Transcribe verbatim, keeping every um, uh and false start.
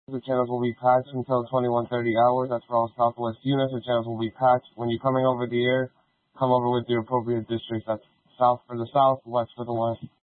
The channels will be packed until twenty-one thirty hours. That's for all Southwest units. The channels will be packed. When you're coming over the air, come over with your appropriate districts. That's south for the south, west for the west.